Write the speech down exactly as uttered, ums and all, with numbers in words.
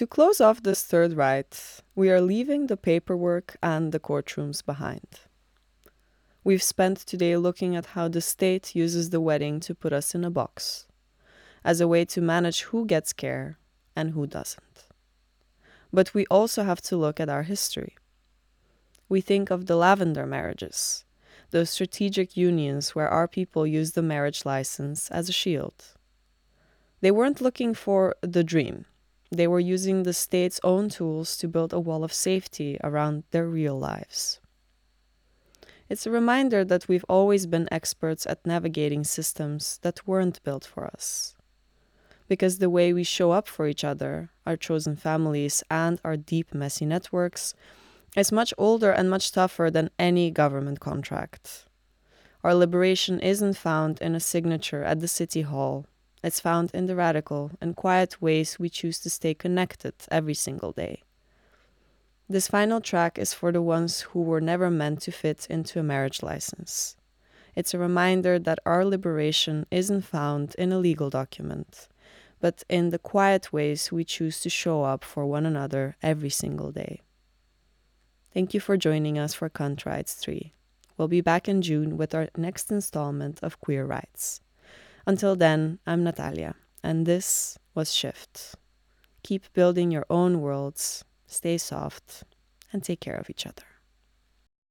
To close off this third rite, we are leaving the paperwork and the courtrooms behind. We've spent today looking at how the state uses the wedding to put us in a box, as a way to manage who gets care and who doesn't. But we also have to look at our history. We think of the lavender marriages, those strategic unions where our people used the marriage license as a shield. They weren't looking for the dream. They were using the state's own tools to build a wall of safety around their real lives. It's a reminder that we've always been experts at navigating systems that weren't built for us. Because the way we show up for each other, our chosen families, and our deep, messy networks is much older and much tougher than any government contract. Our liberation isn't found in a signature at the city hall. It's found in the radical and quiet ways we choose to stay connected every single day. This final track is for the ones who were never meant to fit into a marriage license. It's a reminder that our liberation isn't found in a legal document, but in the quiet ways we choose to show up for one another every single day. Thank you for joining us for Contrites three. We'll be back in June with our next installment of Queer Rights. Until then, I'm Natalia, and this was Shift. Keep building your own worlds, stay soft, and take care of each other.